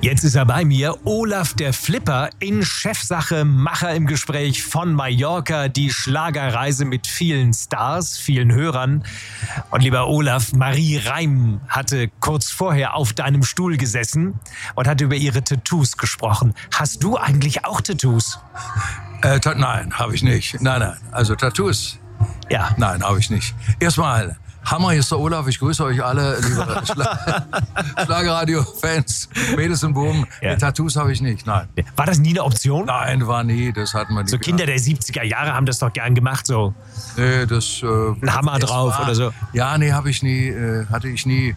Jetzt ist er bei mir, Olaf der Flipper, in Chefsache, Macher im Gespräch von Mallorca, die Schlagerreise mit vielen Stars, vielen Hörern. Und lieber Olaf, Marie Reim hatte kurz vorher auf deinem Stuhl gesessen und hat über ihre Tattoos gesprochen. Hast du eigentlich auch Tattoos? Nein, habe ich nicht. Nein. Also Tattoos? Ja. Nein, habe ich nicht. Erstmal, Hammer, hier ist der Olaf. Ich grüße euch alle, liebe Schlagerradio-Fans, Mädels und Buben. Ja. Tattoos habe ich nicht, nein. War das nie eine Option? Nein, war nie, das hatten wir nie. So Kinder der 70er Jahre haben das doch gern gemacht, so Nee, das... ein Hammer drauf oder so. Ja, nee, hatte ich nie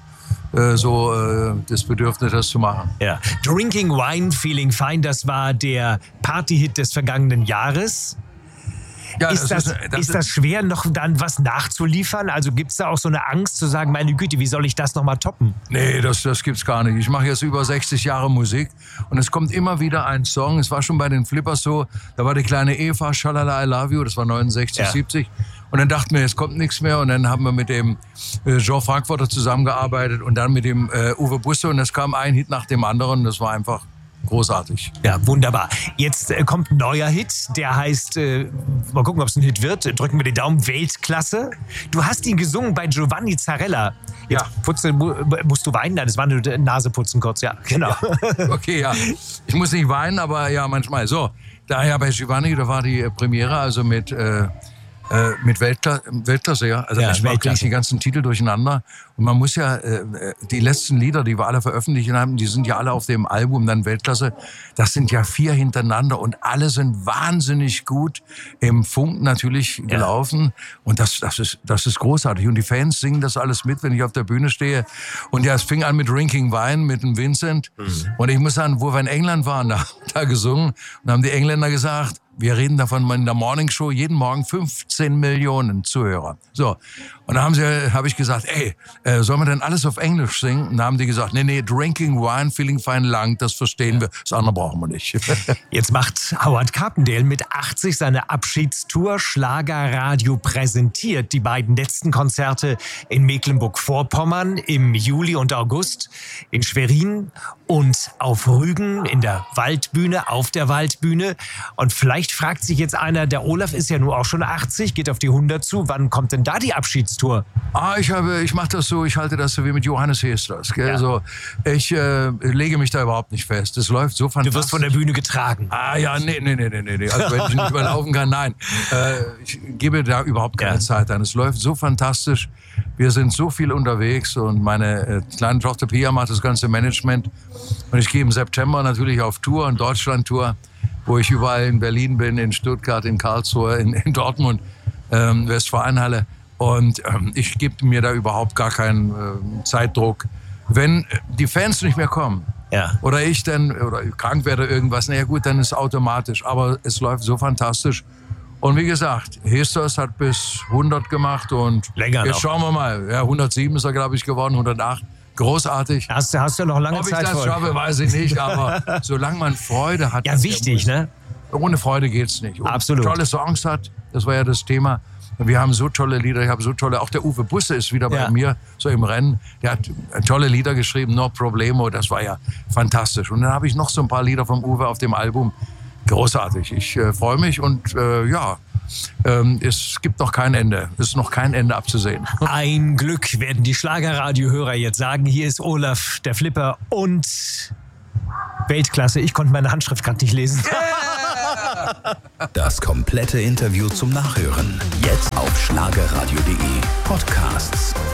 das Bedürfnis, das zu machen. Ja. Drinking Wine, Feeling Fine, das war der Partyhit des vergangenen Jahres. Ja, Ist das schwer, noch dann was nachzuliefern? Also gibt es da auch so eine Angst zu sagen, meine Güte, wie soll ich das nochmal toppen? Nee, das gibt's gar nicht. Ich mache jetzt über 60 Jahre Musik und es kommt immer wieder ein Song. Es war schon bei den Flippers so, da war die kleine Eva, Schalala, I Love You, das war 69, Ja. 70. Und dann dachten wir, es kommt nichts mehr. Und dann haben wir mit dem Jean Frankfurter zusammengearbeitet und dann mit dem Uwe Busse. Und es kam ein Hit nach dem anderen. Das war einfach großartig. Ja, wunderbar. Jetzt kommt ein neuer Hit, der heißt, mal gucken, ob es ein Hit wird, drücken wir den Daumen, Weltklasse. Du hast ihn gesungen bei Giovanni Zarella. Jetzt musst du weinen? Nein, das war nur Nase putzen kurz, ja, genau. Ja. Okay, ja. Ich muss nicht weinen, aber ja, manchmal. So, daher bei Giovanni, da war die Premiere, also mit Weltklasse, ja. Also Ja, manchmal kriege ich Weltklasse. die ganzen Titel durcheinander. Und man muss ja, die letzten Lieder, die wir alle veröffentlicht haben, die sind ja alle auf dem Album, dann Weltklasse. Das sind ja 4 hintereinander und alle sind wahnsinnig gut im Funk natürlich gelaufen. Und das ist großartig. Und die Fans singen das alles mit, wenn ich auf der Bühne stehe. Und ja, es fing an mit Drinking Wine, mit dem Vincent. Und ich muss sagen, wo wir in England waren, da gesungen. Und haben die Engländer gesagt, wir reden davon in der Morning Show, jeden Morgen 15 Millionen Zuhörer. So. Und da habe ich gesagt, sollen wir denn alles auf Englisch singen? Und da haben die gesagt, nee, Drinking Wine, Feeling Fine langt, das verstehen wir. Das andere brauchen wir nicht. Jetzt macht Howard Carpendale mit 80 seine Abschiedstour. Schlagerradio präsentiert die beiden letzten Konzerte in Mecklenburg-Vorpommern im Juli und August, in Schwerin und auf Rügen in der Waldbühne, auf der Waldbühne. Und vielleicht fragt sich jetzt einer, der Olaf ist ja nur auch schon 80, geht auf die 100 zu. Wann kommt denn da die Abschiedstour? Ich mache das so, ich halte das so wie mit Johannes Hesters. Gell? Ja. Also, ich lege mich da überhaupt nicht fest. Das läuft so fantastisch. Du wirst von der Bühne getragen. Ja, nee. Also wenn ich nicht überlaufen kann, nein. Ich gebe da überhaupt keine Zeit an. Es läuft so fantastisch. Wir sind so viel unterwegs und meine kleine Tochter Pia macht das ganze Management. Und ich gehe im September natürlich auf Tour, in Deutschland-Tour, wo ich überall in Berlin bin, in Stuttgart, in Karlsruhe, in Dortmund, Westfalenhalle. Und ich gebe mir da überhaupt gar keinen Zeitdruck. Wenn die Fans nicht mehr kommen, oder ich dann oder krank werde irgendwas, naja gut, dann ist es automatisch. Aber es läuft so fantastisch. Und wie gesagt, Hesters hat bis 100 gemacht und Länger jetzt noch. schauen wir mal. Ja, 107 ist er, glaube ich, geworden, 108. Großartig. Hast du noch lange Ob ich Zeit das vor. schaffe, weiß ich nicht, aber solange man Freude hat. Ja, wichtig, ne? Ohne Freude geht's nicht. Und Absolut. tolle Songs hat, das war ja das Thema. Wir haben so tolle Lieder, auch der Uwe Busse ist wieder bei mir, so im Rennen. Der hat tolle Lieder geschrieben, No Problemo, das war ja fantastisch. Und dann habe ich noch so ein paar Lieder vom Uwe auf dem Album. Großartig. Ich freue mich und es gibt noch kein Ende. Es ist noch kein Ende abzusehen. Ein Glück, werden die Schlagerradio-Hörer jetzt sagen. Hier ist Olaf, der Flipper und Weltklasse. Ich konnte meine Handschrift gerade nicht lesen. Das komplette Interview zum Nachhören. Jetzt auf schlagerradio.de Podcasts.